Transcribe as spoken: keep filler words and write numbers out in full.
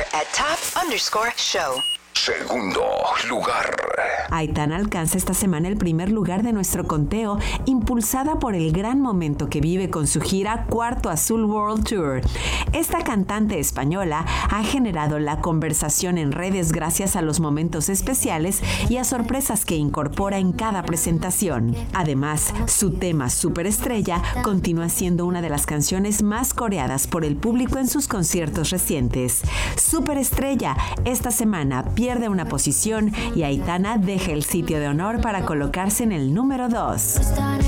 at top underscore show. Segundo lugar. Aitana alcanza esta semana el primer lugar de nuestro conteo, impulsada por el gran momento que vive con su gira Cuarto Azul World Tour. Esta cantante española ha generado la conversación en redes gracias a los momentos especiales y a sorpresas que incorpora en cada presentación. Además, su tema Superestrella continúa siendo una de las canciones más coreadas por el público en sus conciertos recientes. Superestrella, esta semana pierde una posición y Aitana deja el sitio de honor para colocarse en el número dos.